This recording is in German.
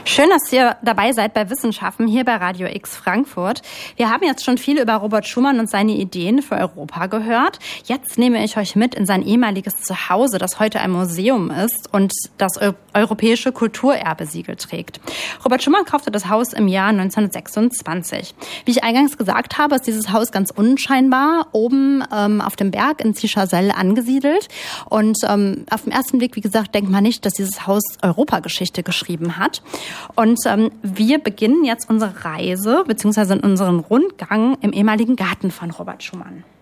Schön, dass ihr dabei seid bei Wissenschaften hier bei Radio X Frankfurt. Wir haben jetzt schon viel über Robert Schuman und seine Ideen für Europa gehört. Jetzt nehme ich euch mit in sein ehemaliges Zuhause, das heute ein Museum ist und das europäische Kulturerbesiegel trägt. Robert Schuman kaufte das Haus im Jahr 1926. Wie ich eingangs gesagt habe, ist dieses Haus ganz unscheinbar oben auf dem Berg in Cichasel angesiedelt. Und auf den ersten Blick, wie gesagt, denkt man nicht, dass dieses Haus Europageschichte geschrieben hat. Und wir beginnen jetzt unsere Reise bzw. unseren Rundgang im ehemaligen Garten von Robert Schuman.